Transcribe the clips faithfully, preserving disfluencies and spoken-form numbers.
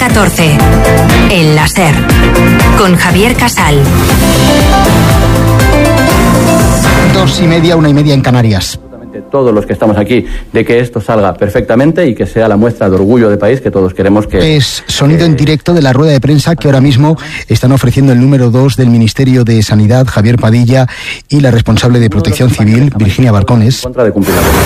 catorce. El láser. Con Javier Casal. Dos y media, una y media en Canarias. Todos los que estamos aquí, de que esto salga perfectamente y que sea la muestra de orgullo de país que todos queremos que... Es sonido eh... en directo de la rueda de prensa que ahora mismo están ofreciendo el número dos del Ministerio de Sanidad, Javier Padilla, y la responsable de Protección Civil, Virginia Barcones. Contra de cumplir la ley.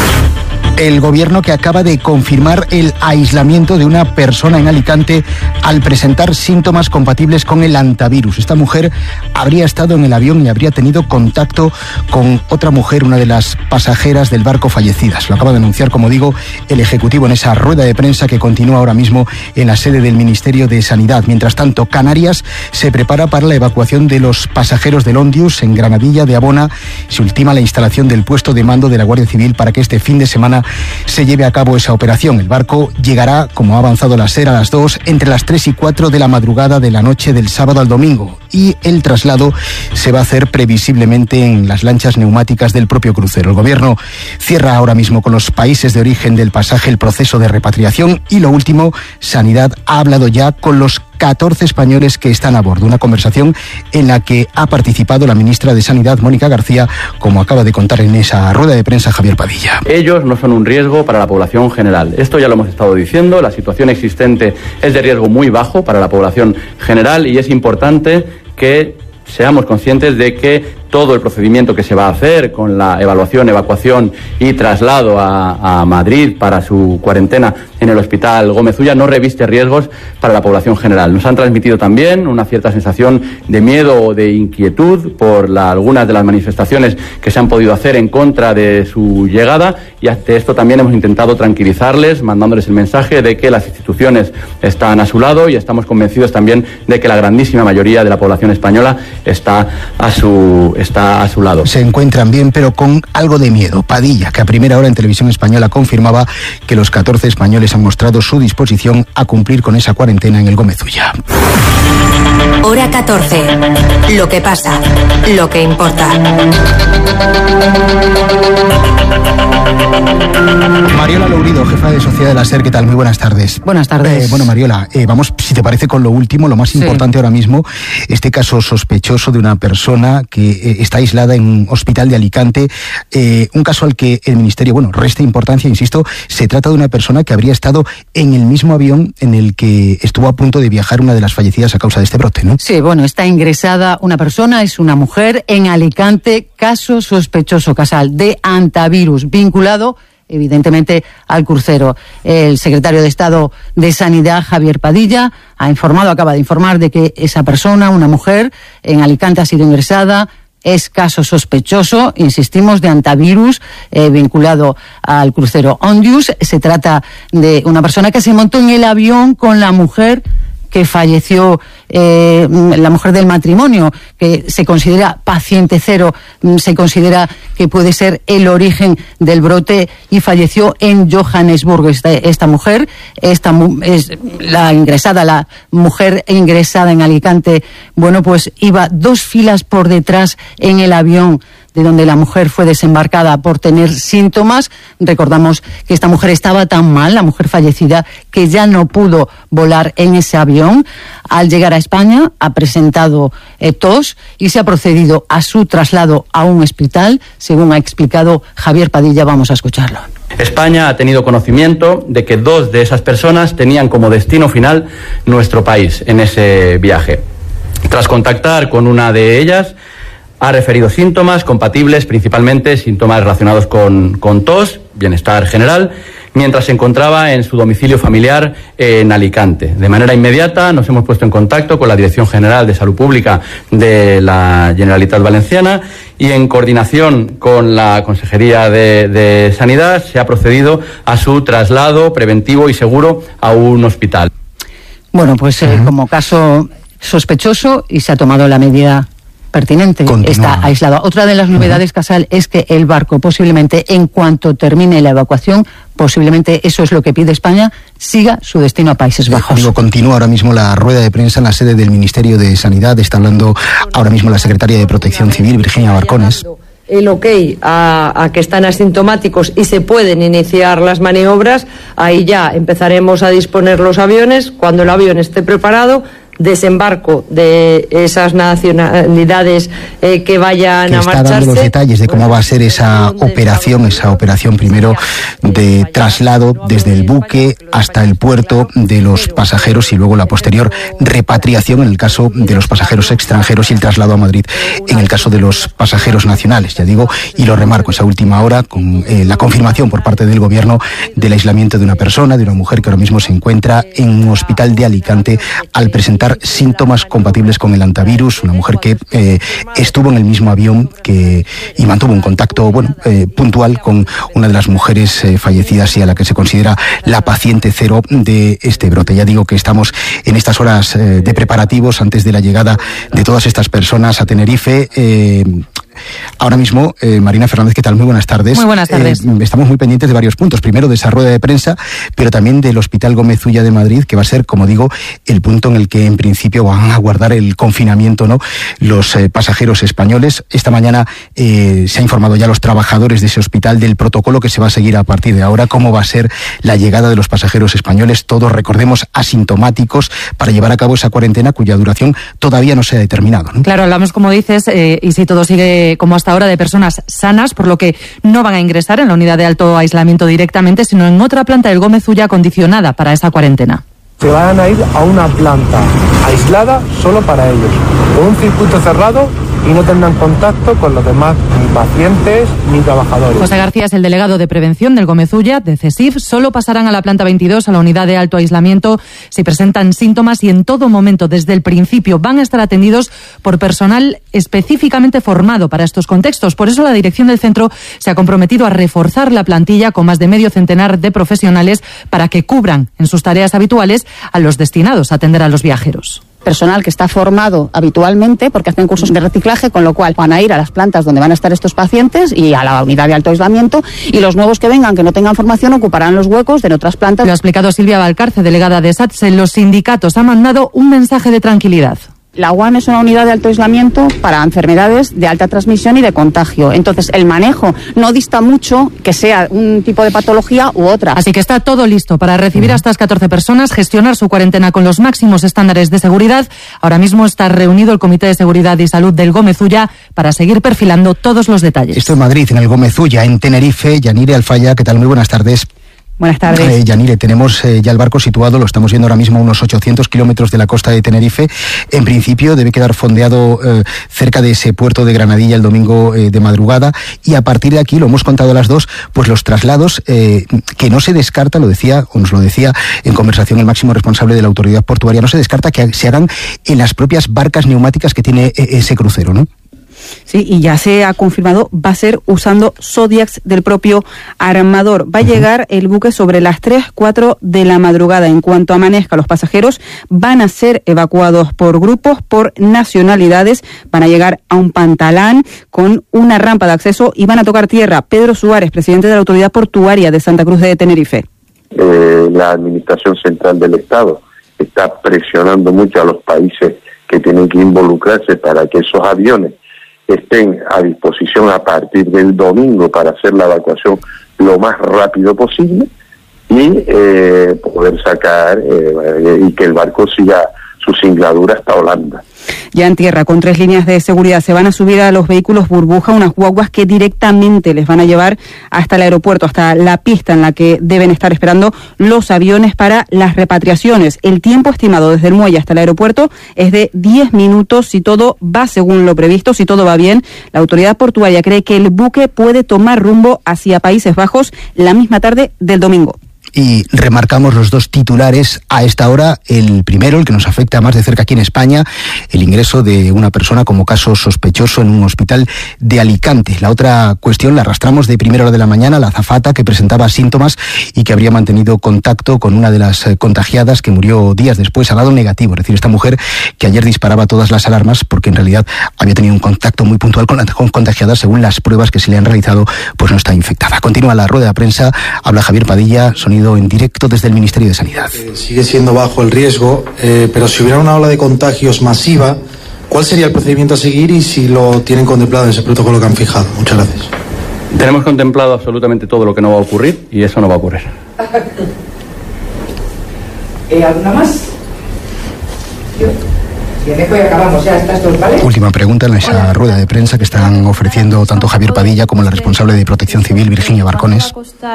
El gobierno que acaba de confirmar el aislamiento de una persona en Alicante al presentar síntomas compatibles con el hantavirus. Esta mujer habría estado en el avión y habría tenido contacto con otra mujer, una de las pasajeras del barco fallecidas. Lo acaba de anunciar, como digo, el Ejecutivo en esa rueda de prensa que continúa ahora mismo en la sede del Ministerio de Sanidad. Mientras tanto, Canarias se prepara para la evacuación de los pasajeros del Ondius. En Granadilla de Abona se ultima la instalación del puesto de mando de la Guardia Civil para que este fin de semana se lleve a cabo esa operación. El barco llegará, como ha avanzado la SER, a las dos, entre las tres y cuatro de la madrugada de la noche del sábado al domingo, y el traslado se va a hacer previsiblemente en las lanchas neumáticas del propio crucero. El gobierno cierra ahora mismo con los países de origen del pasaje el proceso de repatriación, y lo último, Sanidad ha hablado ya con los catorce españoles que están a bordo. Una conversación en la que ha participado la ministra de Sanidad, Mónica García, como acaba de contar en esa rueda de prensa Javier Padilla. Ellos no son un riesgo para la población general. Esto ya lo hemos estado diciendo. La situación existente es de riesgo muy bajo para la población general, y es importante que seamos conscientes de que todo el procedimiento que se va a hacer con la evaluación, evacuación y traslado a, a Madrid para su cuarentena en el Hospital Gómez Ulla no reviste riesgos para la población general. Nos han transmitido también una cierta sensación de miedo o de inquietud por la, algunas de las manifestaciones que se han podido hacer en contra de su llegada, y ante esto también hemos intentado tranquilizarles, mandándoles el mensaje de que las instituciones están a su lado, y estamos convencidos también de que la grandísima mayoría de la población española está a su está a su lado. Se encuentran bien, pero con algo de miedo. Padilla, que a primera hora en Televisión Española confirmaba que los catorce españoles han mostrado su disposición a cumplir con esa cuarentena en el Gómez Ulla. Hora catorce. Lo que pasa, lo que importa. Mariola Lourido, jefa de Sociedad de la SER, ¿qué tal? Muy buenas tardes. Buenas tardes. Eh, bueno, Mariola, eh, vamos, si te parece, con lo último, lo más sí. importante ahora mismo, este caso sospechoso de una persona que eh, está aislada en un hospital de Alicante, eh, un caso al que el Ministerio, bueno, resta importancia, insisto, se trata de una persona que habría estado en el mismo avión en el que estuvo a punto de viajar una de las fallecidas a causa de este brote, ¿no? Sí, bueno, está ingresada una persona, es una mujer, en Alicante, caso sospechoso, Casal, de hantavirus, vinculado evidentemente al crucero. El secretario de Estado de Sanidad, Javier Padilla, ha informado, acaba de informar de que esa persona, una mujer, en Alicante ha sido ingresada. Es caso sospechoso, insistimos, de hantavirus eh, vinculado al crucero Ondius. Se trata de una persona que se montó en el avión con la mujer que falleció, eh, la mujer del matrimonio, que se considera paciente cero, se considera que puede ser el origen del brote, y falleció en Johannesburgo. Esta, esta mujer, esta es la ingresada, la mujer ingresada en Alicante, bueno, pues iba dos filas por detrás en el avión de donde la mujer fue desembarcada por tener síntomas. Recordamos que esta mujer estaba tan mal, la mujer fallecida, que ya no pudo volar en ese avión. Al llegar a España ha presentado eh, tos y se ha procedido a su traslado a un hospital, según ha explicado Javier Padilla. Vamos a escucharlo. España ha tenido conocimiento de que dos de esas personas tenían como destino final nuestro país en ese viaje. Tras contactar con una de ellas, ha referido síntomas compatibles, principalmente síntomas relacionados con, con tos, bienestar general, mientras se encontraba en su domicilio familiar en Alicante. De manera inmediata nos hemos puesto en contacto con la Dirección General de Salud Pública de la Generalitat Valenciana, y en coordinación con la Consejería de, de Sanidad se ha procedido a su traslado preventivo y seguro a un hospital. Bueno, pues eh, como caso sospechoso, y se ha tomado la medida pertinente. Continúa. Está aislado. Otra de las novedades, Casal, es que el barco posiblemente, en cuanto termine la evacuación, posiblemente, eso es lo que pide España, siga su destino a Países Bajos. Eh, digo, continúa ahora mismo la rueda de prensa en la sede del Ministerio de Sanidad. Está hablando ahora mismo la secretaria de Protección Civil, Virginia Barcones. el ok a, a que están asintomáticos y se pueden iniciar las maniobras, ahí ya empezaremos a disponer los aviones. Cuando el avión esté preparado, desembarco de esas nacionalidades eh, que vayan que a está marcharse. Dando los detalles de cómo va a ser esa operación, esa operación primero de traslado desde el buque hasta el puerto de los pasajeros y luego la posterior repatriación en el caso de los pasajeros extranjeros y el traslado a Madrid en el caso de los pasajeros nacionales. Ya digo, y lo remarco, esa última hora con eh, la confirmación por parte del gobierno del aislamiento de una persona, de una mujer que ahora mismo se encuentra en un hospital de Alicante al presentar síntomas compatibles con el antivirus, una mujer que eh, estuvo en el mismo avión que y mantuvo un contacto bueno eh, puntual con una de las mujeres eh, fallecidas y a la que se considera la paciente cero de este brote. Ya digo que estamos en estas horas eh, de preparativos antes de la llegada de todas estas personas a Tenerife. Eh, Ahora mismo, eh, Marina Fernández, ¿qué tal? Muy buenas tardes. Muy buenas tardes. Eh, estamos muy pendientes de varios puntos. Primero, de esa rueda de prensa, pero también del Hospital Gómez Ulla de Madrid, que va a ser, como digo, el punto en el que en principio van a guardar el confinamiento, ¿no? Los eh, pasajeros españoles. Esta mañana eh, se ha informado ya a los trabajadores de ese hospital del protocolo que se va a seguir a partir de ahora, cómo va a ser la llegada de los pasajeros españoles, todos, recordemos, asintomáticos, para llevar a cabo esa cuarentena cuya duración todavía no se ha determinado, ¿no? Claro, hablamos, como dices, eh, y si todo sigue como hasta ahora, de personas sanas, por lo que no van a ingresar en la unidad de alto aislamiento directamente, sino en otra planta del Gómez Ulla acondicionada para esa cuarentena. Se van a ir a una planta aislada solo para ellos, con un circuito cerrado, y no tendrán contacto con los demás ni pacientes ni trabajadores. José García es el delegado de prevención del Gómez Ulla, de CESIF. Solo pasarán a la planta veintidós, a la unidad de alto aislamiento, si presentan síntomas, y en todo momento, desde el principio, van a estar atendidos por personal específicamente formado para estos contextos. Por eso la dirección del centro se ha comprometido a reforzar la plantilla con más de medio centenar de profesionales para que cubran en sus tareas habituales a los destinados a atender a los viajeros. Personal que está formado habitualmente porque hacen cursos de reciclaje, con lo cual van a ir a las plantas donde van a estar estos pacientes y a la unidad de alto aislamiento, y los nuevos que vengan que no tengan formación ocuparán los huecos de otras plantas. Lo ha explicado Silvia Valcarce, delegada de SATSE. Los sindicatos han mandado un mensaje de tranquilidad. La U A M es una unidad de alto aislamiento para enfermedades de alta transmisión y de contagio. Entonces, el manejo no dista mucho que sea un tipo de patología u otra. Así que está todo listo para recibir a estas catorce personas, gestionar su cuarentena con los máximos estándares de seguridad. Ahora mismo está reunido el Comité de Seguridad y Salud del Gómez Ulla para seguir perfilando todos los detalles. Esto en Madrid, en el Gómez Ulla, en Tenerife. Yanire Alfaya, ¿qué tal? Muy buenas tardes. Buenas tardes. Eh, Yanire, tenemos eh, ya el barco situado, lo estamos viendo ahora mismo a unos ochocientos kilómetros de la costa de Tenerife. En principio debe quedar fondeado eh, cerca de ese puerto de Granadilla el domingo eh, de madrugada, y a partir de aquí, lo hemos contado a las dos, pues los traslados eh, que no se descarta, lo decía, o nos lo decía en conversación el máximo responsable de la autoridad portuaria, no se descarta que se hagan en las propias barcas neumáticas que tiene eh, ese crucero, ¿no? Sí, y ya se ha confirmado, va a ser usando Zodiacs del propio armador. Va a llegar el buque sobre las tres, cuatro de la madrugada. En cuanto amanezca, los pasajeros van a ser evacuados por grupos, por nacionalidades. Van a llegar a un pantalán con una rampa de acceso y van a tocar tierra. Pedro Suárez, presidente de la Autoridad Portuaria de Santa Cruz de Tenerife. Eh, la Administración Central del Estado está presionando mucho a los países que tienen que involucrarse para que esos aviones estén a disposición a partir del domingo para hacer la evacuación lo más rápido posible y eh, poder sacar eh, y que el barco siga su singladura hasta Holanda. Ya en tierra, con tres líneas de seguridad, se van a subir a los vehículos burbuja, unas guaguas que directamente les van a llevar hasta el aeropuerto, hasta la pista en la que deben estar esperando los aviones para las repatriaciones. El tiempo estimado desde el muelle hasta el aeropuerto es de diez minutos si todo va según lo previsto, si todo va bien. La autoridad portuaria cree que el buque puede tomar rumbo hacia Países Bajos la misma tarde del domingo. Y remarcamos los dos titulares a esta hora. El primero, el que nos afecta más de cerca aquí en España, el ingreso de una persona como caso sospechoso en un hospital de Alicante. La otra cuestión la arrastramos de primera hora de la mañana, la azafata que presentaba síntomas y que habría mantenido contacto con una de las contagiadas que murió días después. Ha dado negativo, es decir, esta mujer que ayer disparaba todas las alarmas porque en realidad había tenido un contacto muy puntual con la contagiada, según las pruebas que se le han realizado, pues no está infectada. Continúa la rueda de prensa, habla Javier Padilla, sonido en directo desde el Ministerio de Sanidad. Sigue siendo bajo el riesgo, eh, pero si hubiera una ola de contagios masiva, ¿Cuál sería el procedimiento a seguir y si lo tienen contemplado en ese protocolo que han fijado? Muchas gracias. Tenemos contemplado absolutamente todo lo que no va a ocurrir y eso no va a ocurrir. ¿Eh, ¿Alguna más? Yo. Bien, después acabamos ya estas dos, ¿vale? Última pregunta en esa rueda de prensa que están ofreciendo tanto Javier Padilla como la responsable de Protección Civil, Virginia Barcones.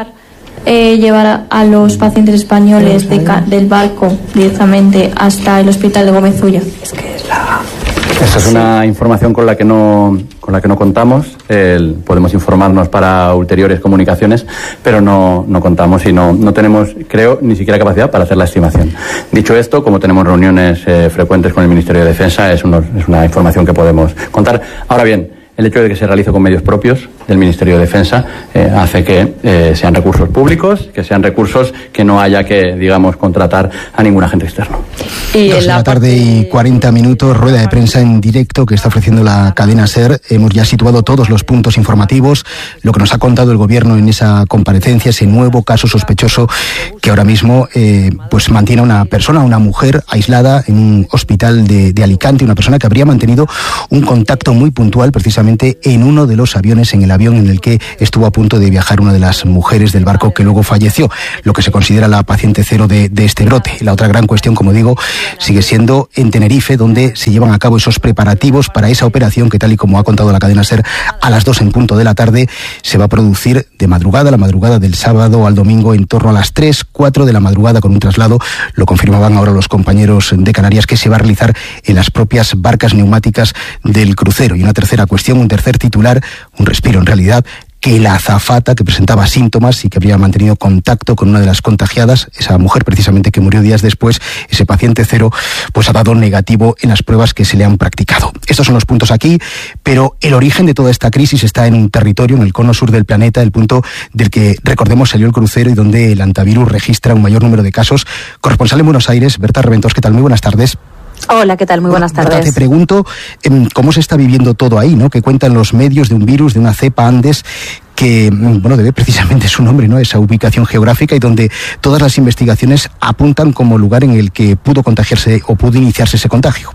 Eh, llevar a, a los pacientes españoles de ca- del barco directamente hasta el hospital de Gómez Ulla. Es que es la... Esta es una información con la que no con la que no contamos. El, podemos informarnos para ulteriores comunicaciones, pero no, no contamos y no, no tenemos, creo, ni siquiera capacidad para hacer la estimación. Dicho esto, como tenemos reuniones eh, frecuentes con el Ministerio de Defensa, es, unos, es una información que podemos contar. Ahora bien, el hecho de que se realice con medios propios del Ministerio de Defensa eh, hace que eh, sean recursos públicos, que sean recursos que no haya que, digamos, contratar a ningún agente externo. Y Dos de la tarde y cuarenta minutos, rueda de prensa en directo que está ofreciendo la cadena SER. Hemos ya situado todos los puntos informativos, lo que nos ha contado el Gobierno en esa comparecencia, ese nuevo caso sospechoso que ahora mismo eh, pues mantiene a una persona, una mujer aislada en un hospital de, de Alicante, una persona que habría mantenido un contacto muy puntual precisamente en uno de los aviones, en el avión en el que estuvo a punto de viajar una de las mujeres del barco que luego falleció, lo que se considera la paciente cero de, de este brote. La otra gran cuestión, como digo, sigue siendo en Tenerife, donde se llevan a cabo esos preparativos para esa operación que, tal y como ha contado la cadena SER, a las dos en punto de la tarde se va a producir de madrugada, la madrugada del sábado al domingo, en torno a las tres, cuatro de la madrugada, con un traslado, lo confirmaban ahora los compañeros de Canarias, que se va a realizar en las propias barcas neumáticas del crucero. Y una tercera cuestión, un tercer titular, un respiro en realidad, que la azafata que presentaba síntomas y que había mantenido contacto con una de las contagiadas, esa mujer precisamente que murió días después, ese paciente cero, pues ha dado negativo en las pruebas que se le han practicado. Estos son los puntos aquí, pero el origen de toda esta crisis está en un territorio, en el cono sur del planeta, el punto del que, recordemos, salió el crucero y donde el antivirus registra un mayor número de casos. Corresponsal en Buenos Aires, Berta Reventós, ¿qué tal? Muy buenas tardes. Hola, ¿qué tal? Muy buenas tardes. Berta, te pregunto cómo se está viviendo todo ahí, ¿no? Que cuentan los medios de un virus, de una cepa Andes, que, bueno, debe precisamente su nombre, ¿no?, esa ubicación geográfica, y donde todas las investigaciones apuntan como lugar en el que pudo contagiarse o pudo iniciarse ese contagio.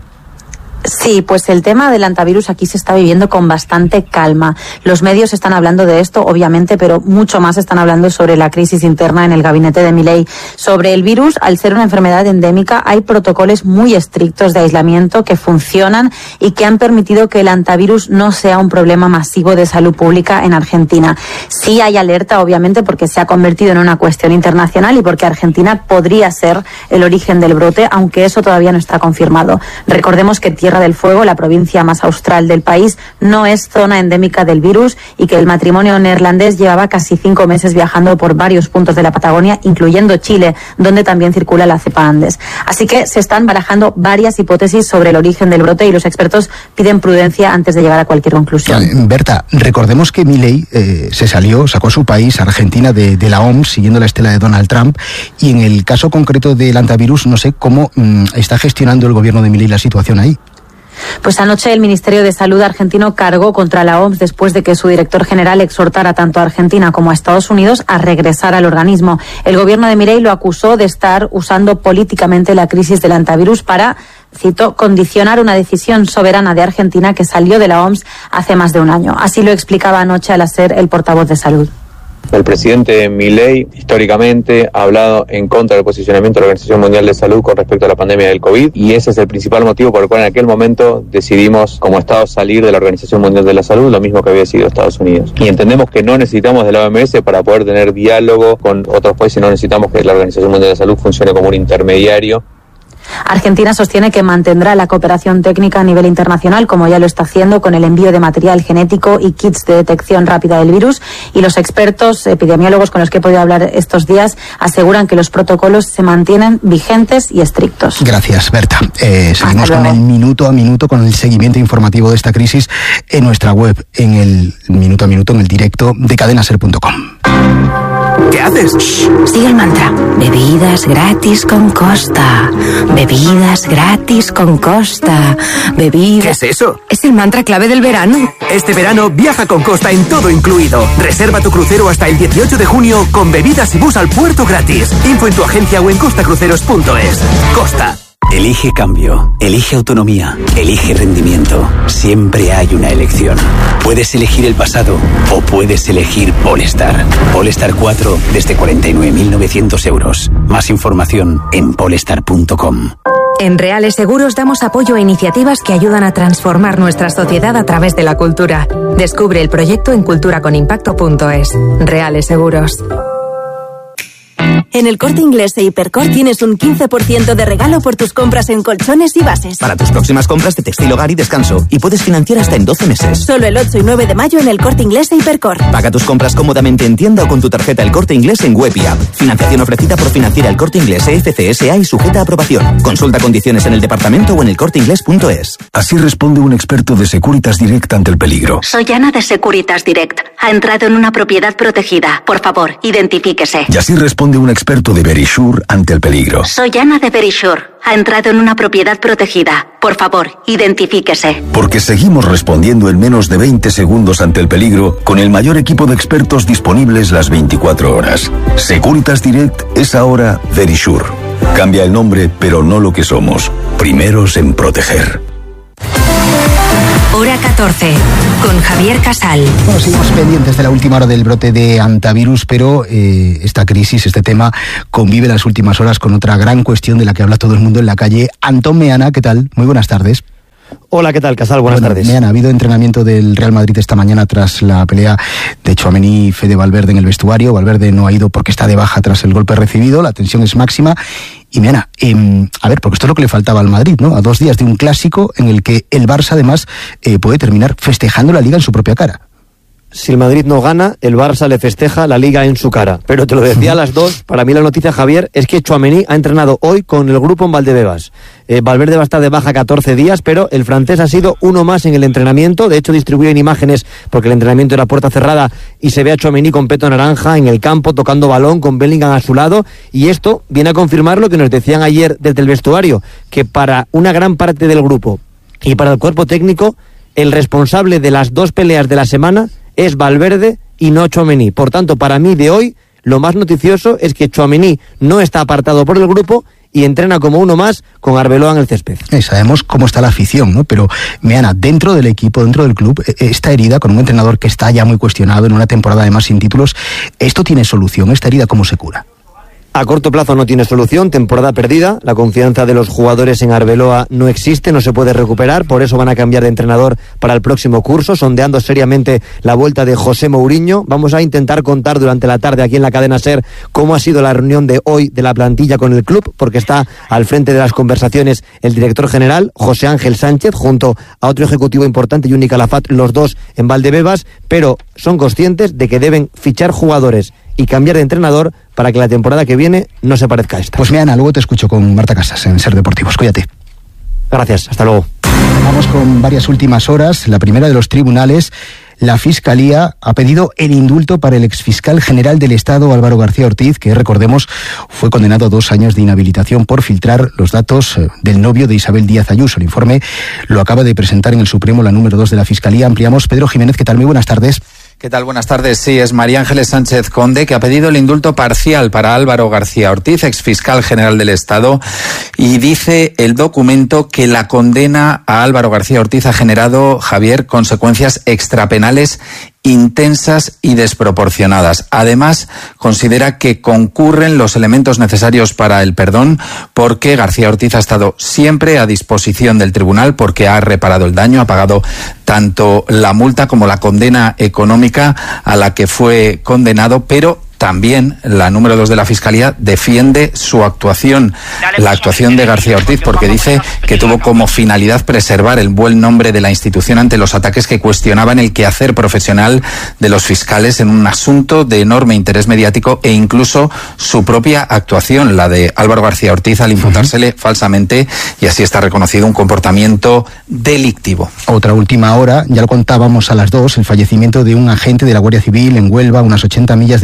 Sí, pues el tema del antivirus aquí se está viviendo con bastante calma. Los medios están hablando de esto, obviamente, pero mucho más están hablando sobre la crisis interna en el gabinete de Milei. Sobre el virus, al ser una enfermedad endémica, hay protocolos muy estrictos de aislamiento que funcionan y que han permitido que el antivirus no sea un problema masivo de salud pública en Argentina. Sí hay alerta, obviamente, porque se ha convertido en una cuestión internacional y porque Argentina podría ser el origen del brote, aunque eso todavía no está confirmado. Recordemos que Tierra del Fuego, la provincia más austral del país, no es zona endémica del virus y que el matrimonio neerlandés llevaba casi cinco meses viajando por varios puntos de la Patagonia, incluyendo Chile, donde también circula la cepa Andes. Así que se están barajando varias hipótesis sobre el origen del brote y los expertos piden prudencia antes de llegar a cualquier conclusión. Berta, recordemos que Milei eh, se salió, sacó a su país, Argentina, de, de la O M S, siguiendo la estela de Donald Trump, y en el caso concreto del antivirus, no sé cómo mmm, está gestionando el gobierno de Milei la situación ahí. Pues anoche el Ministerio de Salud argentino cargó contra la O M S después de que su director general exhortara tanto a Argentina como a Estados Unidos a regresar al organismo. El gobierno de Milei lo acusó de estar usando políticamente la crisis del antivirus para, cito, condicionar una decisión soberana de Argentina que salió de la O M S hace más de un año. Así lo explicaba anoche al hacer el portavoz de Salud. El presidente Milei, históricamente, ha hablado en contra del posicionamiento de la Organización Mundial de Salud con respecto a la pandemia del COVID, y ese es el principal motivo por el cual en aquel momento decidimos como Estado salir de la Organización Mundial de la Salud, lo mismo que había sido Estados Unidos. Y entendemos que no necesitamos de la O M S para poder tener diálogo con otros países, no necesitamos que la Organización Mundial de la Salud funcione como un intermediario. Argentina sostiene que mantendrá la cooperación técnica a nivel internacional, como ya lo está haciendo con el envío de material genético y kits de detección rápida del virus, y los expertos epidemiólogos con los que he podido hablar estos días aseguran que los protocolos se mantienen vigentes y estrictos. Gracias, Berta. Eh, seguimos con el minuto a minuto, con el seguimiento informativo de esta crisis en nuestra web, en el minuto a minuto, en el directo de cadena ser punto com. ¿Qué haces? Shh, sigue el mantra. Bebidas gratis con Costa. Bebidas gratis con Costa. Bebidas... ¿Qué es eso? Es el mantra clave del verano. Este verano viaja con Costa en todo incluido. Reserva tu crucero hasta el dieciocho de junio con bebidas y bus al puerto gratis. Info en tu agencia o en costa cruceros punto es. Costa. Elige cambio, elige autonomía, elige rendimiento. Siempre hay una elección. Puedes elegir el pasado o puedes elegir Polestar. Polestar cuatro desde cuarenta y nueve mil novecientos euros. Más información en polestar punto com. En Reales Seguros damos apoyo a iniciativas que ayudan a transformar nuestra sociedad a través de la cultura. Descubre el proyecto en cultura con impacto punto es. Reales Seguros. En El Corte Inglés e Hipercor tienes un quince por ciento de regalo por tus compras en colchones y bases. Para tus próximas compras de textil, hogar y descanso. Y puedes financiar hasta en doce meses. Solo el ocho y nueve de mayo en El Corte Inglés e Hipercor. Paga tus compras cómodamente en tienda o con tu tarjeta El Corte Inglés en web y app. Financiación ofrecida por Financiera El Corte Inglés E F C S A y sujeta a aprobación. Consulta condiciones en el departamento o en el corte inglés punto es. Así responde un experto de Securitas Direct ante el peligro. Soy Ana de Securitas Direct. Ha entrado en una propiedad protegida. Por favor, identifíquese. Y así responde un experto de Verisure ante el peligro. Soy Ana de Verisure. Ha entrado en una propiedad protegida. Por favor, identifíquese. Porque seguimos respondiendo en menos de veinte segundos ante el peligro con el mayor equipo de expertos disponibles las veinticuatro horas. Securitas Direct es ahora Verisure. Cambia el nombre, pero no lo que somos. Primeros en proteger. Hora catorce, con Javier Casal. Bueno, seguimos pendientes de la última hora del brote de antivirus, pero eh, esta crisis, este tema, convive las últimas horas con otra gran cuestión de la que habla todo el mundo en la calle. Antón Meana, ¿qué tal? Muy buenas tardes. Hola, ¿qué tal, Casal? Buenas bueno, tardes. Meana, ha habido entrenamiento del Real Madrid esta mañana tras la pelea de Tchouaméni y Fede Valverde en el vestuario. Valverde no ha ido porque está de baja tras el golpe recibido, la tensión es máxima. Y Meana, eh, a ver, porque esto es lo que le faltaba al Madrid, ¿no? A dos días de un clásico en el que el Barça, además, eh, puede terminar festejando la Liga en su propia cara. Si el Madrid no gana, el Barça le festeja la Liga en su cara. Pero te lo decía a las dos, para mí la noticia, Javier, es que Tchouaméni ha entrenado hoy con el grupo en Valdebebas. Eh, Valverde va a estar de baja catorce días, pero el francés ha sido uno más en el entrenamiento. De hecho, distribuyen imágenes porque el entrenamiento era puerta cerrada y se ve a Tchouaméni con peto naranja en el campo, tocando balón, con Bellingham a su lado. Y esto viene a confirmar lo que nos decían ayer desde el vestuario, que para una gran parte del grupo y para el cuerpo técnico, el responsable de las dos peleas de la semana es Valverde y no Tchouaméni. Por tanto, para mí de hoy, lo más noticioso es que Tchouaméni no está apartado por el grupo y entrena como uno más con Arbeloa en el césped. Eh, sabemos cómo está la afición, ¿no? Pero, Meana, dentro del equipo, dentro del club, esta herida, con un entrenador que está ya muy cuestionado en una temporada además sin títulos, ¿esto tiene solución? ¿Esta herida cómo se cura? A corto plazo no tiene solución, temporada perdida, la confianza de los jugadores en Arbeloa no existe, no se puede recuperar, por eso van a cambiar de entrenador para el próximo curso, sondeando seriamente la vuelta de José Mourinho. Vamos a intentar contar durante la tarde aquí en la cadena SER cómo ha sido la reunión de hoy de la plantilla con el club, porque está al frente de las conversaciones el director general, José Ángel Sánchez, junto a otro ejecutivo importante, Yuni Calafat, los dos en Valdebebas, pero son conscientes de que deben fichar jugadores y cambiar de entrenador para que la temporada que viene no se parezca a esta. Pues Meana, luego te escucho con Marta Casas en Ser Deportivos. Cuídate. Gracias, hasta luego. Vamos con varias últimas horas. La primera de los tribunales. La Fiscalía ha pedido el indulto para el exfiscal general del Estado, Álvaro García Ortiz, que, recordemos, fue condenado a dos años de inhabilitación por filtrar los datos del novio de Isabel Díaz Ayuso. El informe lo acaba de presentar en el Supremo la número dos de la Fiscalía. Ampliamos. Pedro Jiménez, ¿qué tal? Muy buenas tardes. ¿Qué tal? Buenas tardes. Sí, es María Ángeles Sánchez Conde, que ha pedido el indulto parcial para Álvaro García Ortiz, exfiscal general del Estado, y dice el documento que la condena a Álvaro García Ortiz ha generado, Javier, consecuencias extrapenales intensas y desproporcionadas. Además, considera que concurren los elementos necesarios para el perdón, porque García Ortiz ha estado siempre a disposición del tribunal, porque ha reparado el daño, ha pagado tanto la multa como la condena económica a la que fue condenado, pero también la número dos de la Fiscalía defiende su actuación, la actuación de García Ortiz, porque dice que tuvo como finalidad preservar el buen nombre de la institución ante los ataques que cuestionaban el quehacer profesional de los fiscales en un asunto de enorme interés mediático e incluso su propia actuación, la de Álvaro García Ortiz, al imputársele uh-huh. falsamente, y así está reconocido un comportamiento delictivo. Otra última hora, ya lo contábamos a las dos, el fallecimiento de un agente de la Guardia Civil en Huelva, unas ochenta millas de la costa.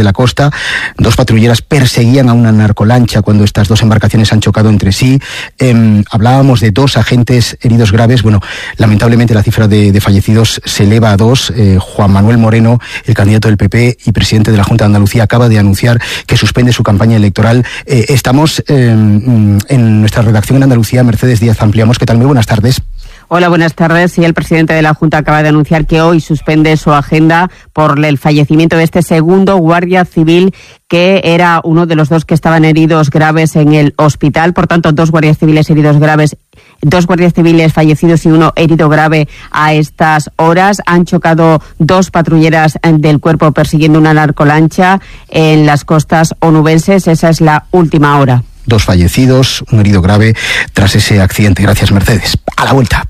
costa. Dos patrulleras perseguían a una narcolancha cuando estas dos embarcaciones han chocado entre sí. Eh, hablábamos de dos agentes heridos graves. Bueno, lamentablemente la cifra de, de fallecidos se eleva a dos. Eh, Juan Manuel Moreno, el candidato del P P y presidente de la Junta de Andalucía, acaba de anunciar que suspende su campaña electoral. Eh, estamos eh, en nuestra redacción en Andalucía. Mercedes Díaz, ampliamos. ¿Qué tal? Muy buenas tardes. Hola, buenas tardes. Sí, el presidente de la Junta acaba de anunciar que hoy suspende su agenda por el fallecimiento de este segundo guardia civil, que era uno de los dos que estaban heridos graves en el hospital. Por tanto, dos guardias civiles heridos graves, dos guardias civiles fallecidos y uno herido grave a estas horas. Han chocado dos patrulleras del cuerpo persiguiendo una narcolancha en las costas onubenses. Esa es la última hora. Dos fallecidos, un herido grave tras ese accidente. Gracias, Mercedes. A la vuelta.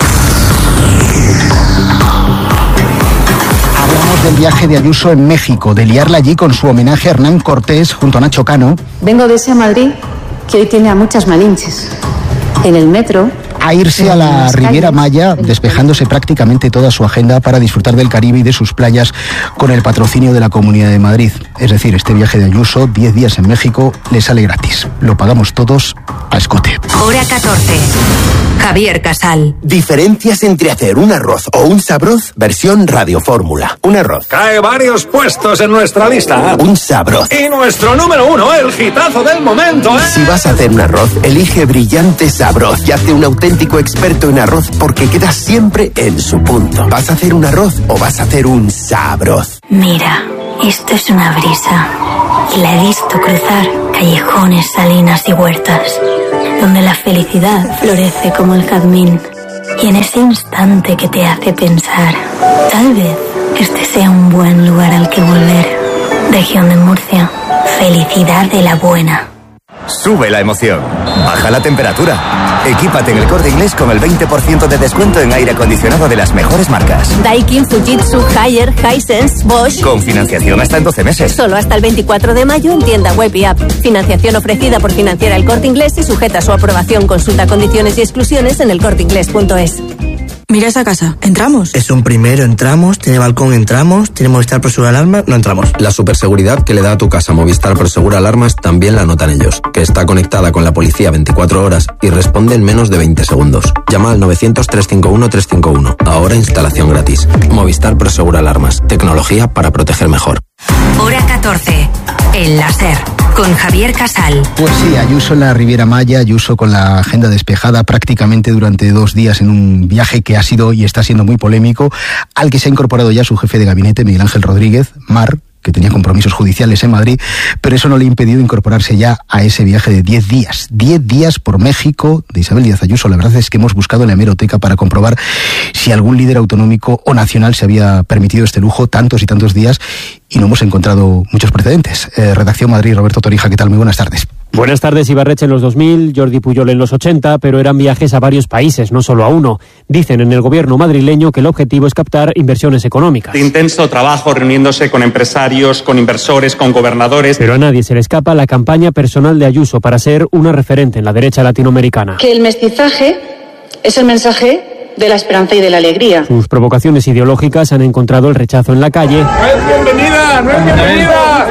Hablamos del viaje de Ayuso en México, de liarla allí con su homenaje a Hernán Cortés junto a Nacho Cano. Vengo de ese Madrid que hoy tiene a muchas malinches. En el metro... A irse a la Riviera Maya, despejándose prácticamente toda su agenda para disfrutar del Caribe y de sus playas con el patrocinio de la Comunidad de Madrid. Es decir, este viaje de Ayuso, diez días en México, le sale gratis. Lo pagamos todos a escote. Hora catorce. Javier Casal. Diferencias entre hacer un arroz o un sabroz versión Radio Fórmula. Un arroz. Cae varios puestos en nuestra lista. Un sabroz. Y nuestro número uno, el hitazo del momento, ¿eh? Si vas a hacer un arroz, elige Brillante Sabroz y hazte un auténtico experto en arroz porque quedas siempre en su punto. ¿Vas a hacer un arroz o vas a hacer un sabroz? Mira, esto es una brisa y la he visto cruzar callejones, salinas y huertas, donde la felicidad florece como el jazmín. Y en ese instante que te hace pensar, tal vez este sea un buen lugar al que volver. Región de Murcia, felicidad de la buena. Sube la emoción, baja la temperatura. Equípate en el Corte Inglés con el veinte por ciento de descuento en aire acondicionado de las mejores marcas. Daikin, Fujitsu, Haier, Hisense, Bosch. Con financiación hasta en doce meses. Solo hasta el veinticuatro de mayo en tienda web y app. Financiación ofrecida por Financiera El Corte Inglés y sujeta a su aprobación. Consulta condiciones y exclusiones en el corte inglés punto es. Mira esa casa, ¿entramos? Es un primero, entramos, tiene balcón, entramos, tiene Movistar Prosegur Alarmas, no entramos. La superseguridad que le da a tu casa Movistar Prosegur Alarmas también la notan ellos, que está conectada con la policía veinticuatro horas y responde en menos de veinte segundos. Llama al novecientos, trescientos cincuenta y uno, trescientos cincuenta y uno. Ahora instalación gratis. Movistar Prosegur Alarmas, tecnología para proteger mejor. Hora catorce. El láser. Con Javier Casal. Pues sí, Ayuso en la Riviera Maya, Ayuso con la agenda despejada prácticamente durante dos días en un viaje que ha sido y está siendo muy polémico, al que se ha incorporado ya su jefe de gabinete, Miguel Ángel Rodríguez, Mar, que tenía compromisos judiciales en Madrid, pero eso no le ha impedido incorporarse ya a ese viaje de diez días. diez días por México de Isabel Díaz Ayuso. La verdad es que hemos buscado en la hemeroteca para comprobar si algún líder autonómico o nacional se había permitido este lujo tantos y tantos días y no hemos encontrado muchos precedentes. Eh, Redacción Madrid, Roberto Torija, ¿qué tal? Muy buenas tardes. Buenas tardes. Ibarretxe en los dos mil, Jordi Puyol en los ochenta, pero eran viajes a varios países, no solo a uno. Dicen en el gobierno madrileño que el objetivo es captar inversiones económicas. De intenso trabajo reuniéndose con empresarios, con inversores, con gobernadores. Pero a nadie se le escapa la campaña personal de Ayuso para ser una referente en la derecha latinoamericana. Que el mestizaje es el mensaje de la esperanza y de la alegría. Sus provocaciones ideológicas han encontrado el rechazo en la calle. ¡No es bienvenida! ¡No es bienvenida!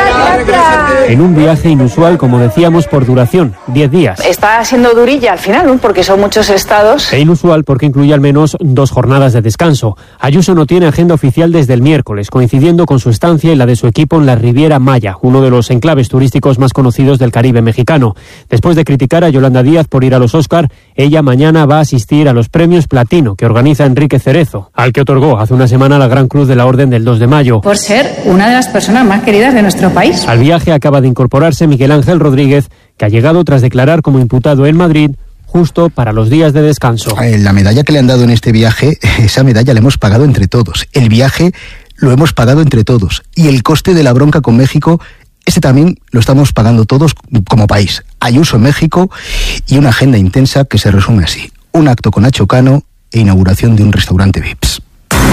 En un viaje inusual, como decíamos, por duración, diez días. Está siendo durilla al final, ¿no? Porque son muchos estados. E inusual porque incluye al menos dos jornadas de descanso. Ayuso no tiene agenda oficial desde el miércoles, coincidiendo con su estancia y la de su equipo en la Riviera Maya, uno de los enclaves turísticos más conocidos del Caribe mexicano. Después de criticar a Yolanda Díaz por ir a los Oscar, ella mañana va a asistir a los premios Platino que organiza Enrique Cerezo, al que otorgó hace una semana la Gran Cruz de la Orden del dos de mayo. Por ser una de las personas más queridas de nuestro país. Al viaje acaba de incorporarse Miguel Ángel Rodríguez, que ha llegado tras declarar como imputado en Madrid justo para los días de descanso. La medalla que le han dado en este viaje, esa medalla la hemos pagado entre todos. El viaje lo hemos pagado entre todos. Y el coste de la bronca con México, ese también lo estamos pagando todos como país. Ayuso en México y una agenda intensa que se resume así. Un acto con Nacho Cano e inauguración de un restaurante V I Ps.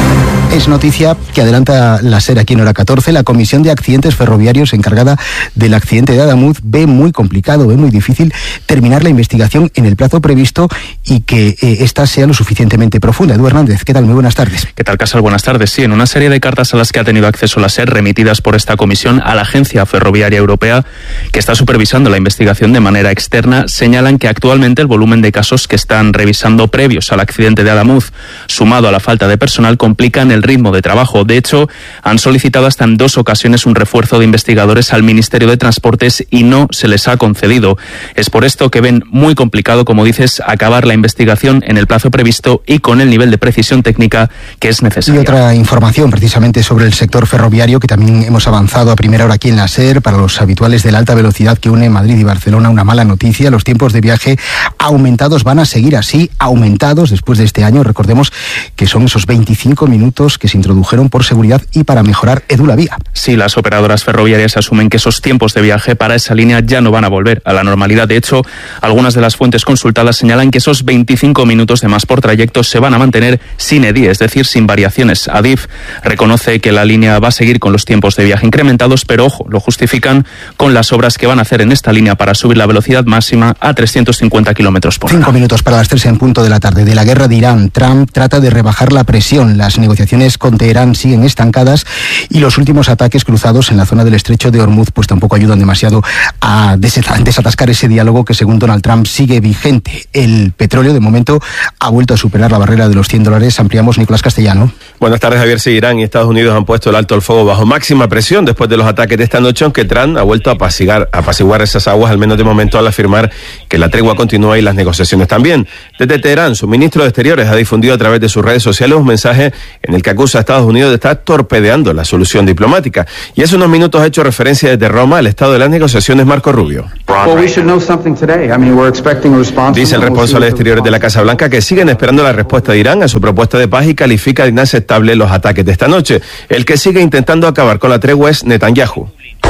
Es noticia que adelanta la SER aquí en Hora catorce. La Comisión de Accidentes Ferroviarios encargada del accidente de Adamuz ve muy complicado, ve muy difícil terminar la investigación en el plazo previsto y que eh, esta sea lo suficientemente profunda. Edu Hernández, ¿qué tal? Muy buenas tardes. ¿Qué tal, Casal? Buenas tardes. Sí, en una serie de cartas a las que ha tenido acceso la SER remitidas por esta comisión a la Agencia Ferroviaria Europea, que está supervisando la investigación de manera externa, señalan que actualmente el volumen de casos que están revisando previos al accidente de Adamuz, sumado a la falta de personal, complican el ritmo de trabajo. De hecho, han solicitado hasta en dos ocasiones un refuerzo de investigadores al Ministerio de Transportes y no se les ha concedido. Es por esto que ven muy complicado, como dices, acabar la investigación en el plazo previsto y con el nivel de precisión técnica que es necesario. Y otra información precisamente sobre el sector ferroviario que también hemos avanzado a primera hora aquí en la SER. Para los habituales de la alta velocidad que une Madrid y Barcelona, una mala noticia: los tiempos de viaje aumentados van a seguir así, aumentados después de este año. Recordemos que son esos veinticinco minutos que se introdujeron por seguridad y para mejorar, Edu, la vía. Sí, las operadoras ferroviarias asumen que esos tiempos de viaje para esa línea ya no van a volver a la normalidad. De hecho, algunas de las fuentes consultadas señalan que esos veinticinco minutos de más por trayecto se van a mantener sin E D I, es decir, sin variaciones. Adif reconoce que la línea va a seguir con los tiempos de viaje incrementados, pero ojo, lo justifican con las obras que van a hacer en esta línea para subir la velocidad máxima a trescientos cincuenta kilómetros por hora. Cinco minutos para las tres en punto de la tarde. De la guerra de Irán, Trump trata de rebajar la presión. Las negociaciones con Teherán siguen estancadas y los últimos ataques cruzados en la zona del estrecho de Hormuz pues tampoco ayudan demasiado a desatascar ese diálogo que, según Donald Trump, sigue vigente. El petróleo de momento ha vuelto a superar la barrera de los cien dólares. Ampliamos, Nicolás Castellano. Buenas tardes, Javier. Sí, Irán y Estados Unidos han puesto el alto al fuego bajo máxima presión después de los ataques de esta noche, aunque Trump ha vuelto a apaciguar, a apaciguar esas aguas, al menos de momento, al afirmar que la tregua continúa y las negociaciones también. Desde Teherán, su ministro de Exteriores ha difundido a través de sus redes sociales un mensaje en el que acusa a Estados Unidos de estar torpedeando la solución diplomática. Y hace unos minutos ha hecho referencia desde Roma al estado de las negociaciones Marco Rubio. Dice el responsable de Exteriores de la Casa Blanca que siguen esperando la respuesta de Irán a su propuesta de paz y califica de inaceptable los ataques de esta noche. El que sigue intentando acabar con la tregua es Netanyahu,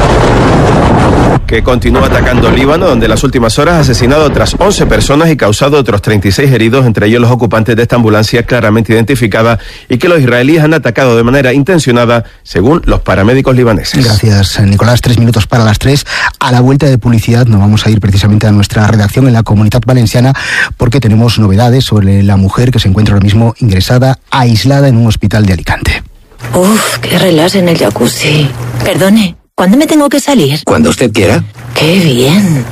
que continúa atacando Líbano, donde en las últimas horas ha asesinado a otras once personas y causado otros treinta y seis heridos, entre ellos los ocupantes de esta ambulancia claramente identificada y que los israelíes han atacado de manera intencionada, según los paramédicos libaneses. Gracias, Nicolás. Tres minutos para las tres. A la vuelta de publicidad nos vamos a ir precisamente a nuestra redacción en la Comunitat Valenciana porque tenemos novedades sobre la mujer que se encuentra ahora mismo ingresada, aislada en un hospital de Alicante. Uf, qué relax en el jacuzzi. Perdone, ¿cuándo me tengo que salir? Cuando usted quiera. ¡Qué bien!